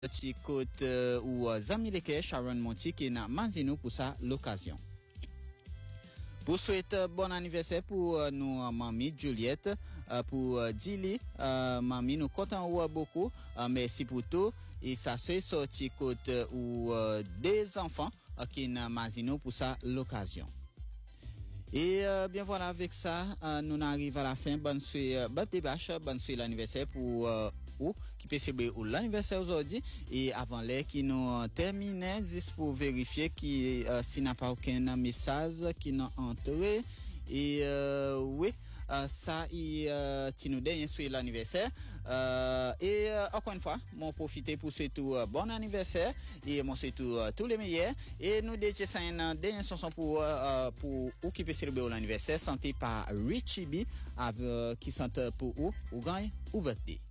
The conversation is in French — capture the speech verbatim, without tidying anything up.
Petit côté euh, ou Zamileke Sharon Monti qui n'a Manzino pour ça l'occasion. Pour souhaiter bon anniversaire pour euh, nous euh, mamie Juliette, euh, pour euh, Dili, euh, mamie nous content ou beaucoup, euh, merci pour tout et ça fait sorti côté ou euh, des enfants euh, qui n'a Manzino pour ça l'occasion. Et euh, bien voilà, avec ça, euh, nous arrivons à la fin. Bonne soirée, euh, bonne débache, bonne soirée l'anniversaire pour euh, ou qui peut célébrer l'anniversaire aujourd'hui. Et avant l'air qui nous termine, juste pour vérifier qui euh, s'il n'a pas aucun message qui n'a entré. Et euh, oui. Uh, ça il uh, nous donne sur l'anniversaire uh, et uh, encore une fois mon profiter pour souhaiter uh, bon anniversaire et mon souhaiter uh, tous les meilleurs et nous déjà ça une dernière chanson pour uh, pour ou qui peut célébrer l'anniversaire santé par Richie B avec uh, qui chante pour ou ou gagne ou birthday.